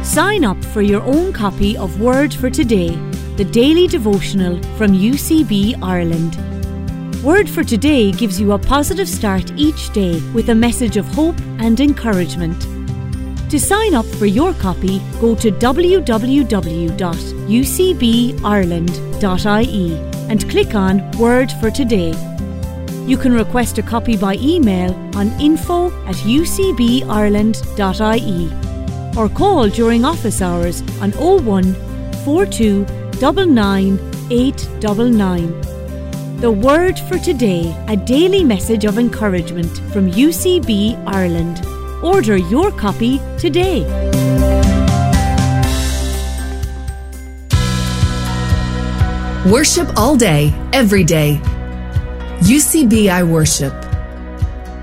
Sign up for your own copy of Word for Today, the daily devotional from UCB Ireland. Word for Today gives you a positive start each day with a message of hope and encouragement. To sign up for your copy, go to www.ucbireland.ie and click on Word for Today. You can request a copy by email on info@ucbireland.ie or call during office hours on 01 42 99 899. The Word for Today, a daily message of encouragement from UCB Ireland. Order your copy today. Worship all day, every day. UCB I Worship.